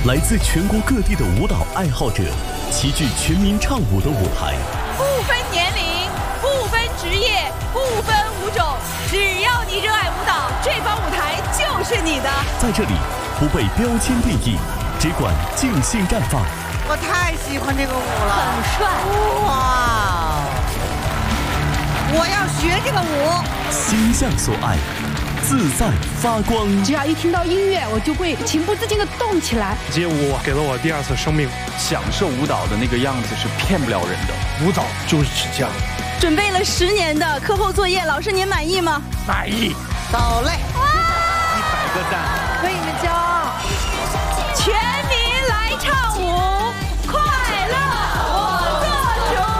来自全国各地的舞蹈爱好者齐聚全民唱舞的舞台， 不分年龄，不分职业，不分舞种，只要你热爱舞蹈，这方舞台就是你的。 在这里不被标签定义，只管尽兴绽放。 我太喜欢这个舞了， 很帅哇！我要学这个舞， 心向所爱，自在发光。 只要一听到音乐，我就会情不自禁地动起来。 街舞给了我第二次生命， 享受舞蹈的那个样子是骗不了人的， 舞蹈就是这样。 准备了10年的课后作业，老师您满意吗？ 满意。 走嘞！ 100个赞， 为你们骄傲。